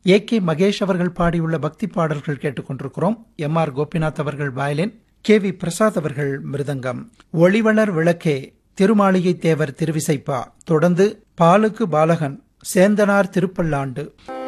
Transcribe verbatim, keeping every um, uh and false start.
A K Mahesh அவர்கள் பாடியுள்ள பக்தி பாடல்கள் கேட்டுக்கொண்டிருக்கிறோம். எம் ஆர் கோபிநாத் அவர்கள் வயலின், கே வி பிரசாத் அவர்கள் மிருதங்கம். ஒளிவளர் விளக்கே திருமாளிகை தேவர் திருவிசைப்பா. தொடர்ந்து பாலுக்கு பாலகன் சேந்தனார் திருப்பல்லாண்டு.